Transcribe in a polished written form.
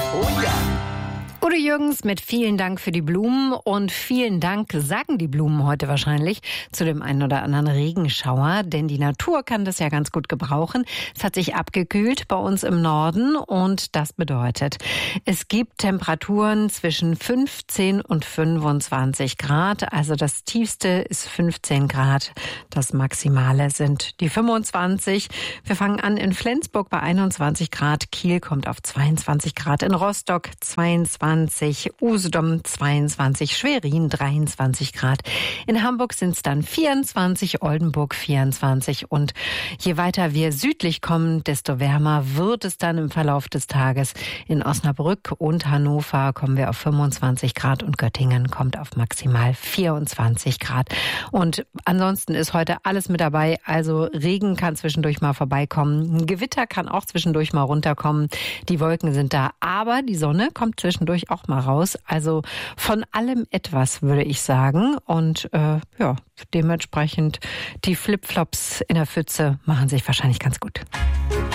Oh ja. Udo Jürgens mit vielen Dank für die Blumen und vielen Dank, sagen die Blumen heute wahrscheinlich, zu dem einen oder anderen Regenschauer, denn die Natur kann das ja ganz gut gebrauchen. Es hat sich abgekühlt bei uns im Norden und das bedeutet, es gibt Temperaturen zwischen 15 und 25 Grad, also das tiefste ist 15 Grad, das Maximale sind die 25. Wir fangen an in Flensburg bei 21 Grad, Kiel kommt auf 22 Grad, in Rostock 22, Usedom 22, Schwerin 23 Grad. In Hamburg sind es dann 24, Oldenburg 24 und je weiter wir südlich kommen, desto wärmer wird es dann im Verlauf des Tages. In Osnabrück und Hannover kommen wir auf 25 Grad und Göttingen kommt auf maximal 24 Grad. Und ansonsten ist heute alles mit dabei, also Regen kann zwischendurch mal vorbeikommen, ein Gewitter kann auch zwischendurch mal runterkommen, die Wolken sind da, aber die Sonne kommt zwischendurch auch mal raus. Also von allem etwas, würde ich sagen. Und dementsprechend die Flipflops in der Pfütze machen sich wahrscheinlich ganz gut.